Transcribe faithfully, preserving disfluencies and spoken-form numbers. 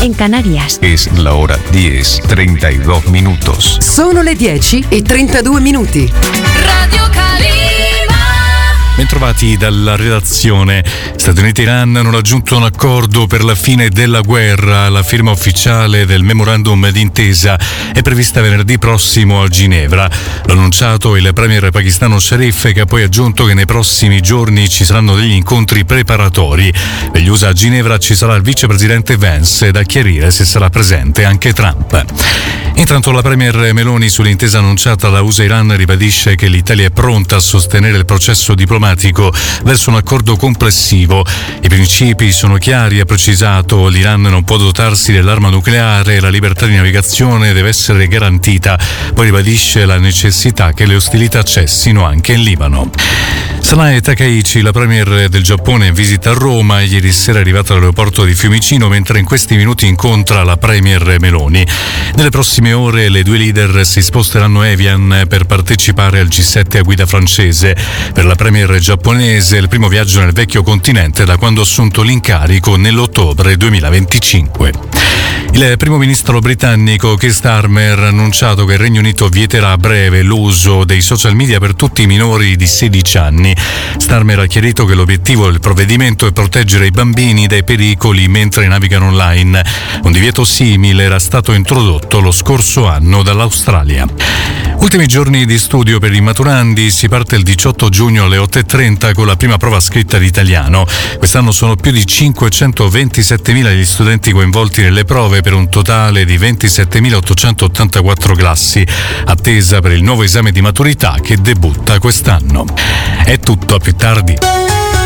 en Canarias. Es la hora diez, treinta y dos minutos. Sono le dieci e trentadue minuti. Radio Calima. Bentrovati dalla redazione. Stati Uniti e Iran hanno raggiunto un accordo per la fine della guerra. La firma ufficiale del memorandum d'intesa è prevista venerdì prossimo a Ginevra. L'ha annunciato il premier pakistano Sharif, che ha poi aggiunto che nei prossimi giorni ci saranno degli incontri preparatori. Per gli U S A a Ginevra ci sarà il vicepresidente Vance, da chiarire se sarà presente anche Trump. Intanto la premier Meloni, sull'intesa annunciata da U S A e Iran, ribadisce che l'Italia è pronta a sostenere il processo diplomatico verso un accordo complessivo. I principi sono chiari, ha precisato. L'Iran non può dotarsi dell'arma nucleare, la libertà di navigazione deve essere garantita. Poi ribadisce la necessità che le ostilità cessino anche in Libano. Sanae Takaichi, la premier del Giappone, in visita a Roma. Ieri sera è arrivata all'aeroporto di Fiumicino, mentre in questi minuti incontra la premier Meloni. Nelle prossime ore le due leader si sposteranno a Evian per partecipare al G sette a guida francese. Per la premier giapponese il primo viaggio nel vecchio continente da quando ha assunto l'incarico nell'ottobre duemilaventicinque. Il primo ministro britannico Keir Starmer ha annunciato che il Regno Unito vieterà a breve l'uso dei social media per tutti i minori di sedici anni. Starmer ha chiarito che l'obiettivo del provvedimento è proteggere i bambini dai pericoli mentre navigano online. Un divieto simile era stato introdotto lo scorso anno dall'Australia. Ultimi giorni di studio per i maturandi. Si parte il diciotto giugno alle otto e trenta con la prima prova scritta di italiano. Quest'anno sono più di cinquecentoventisettemila gli studenti coinvolti nelle prove, per un totale di ventisettemilaottocentottantaquattro classi, attesa per il nuovo esame di maturità che debutta quest'anno. È tutto, a più tardi.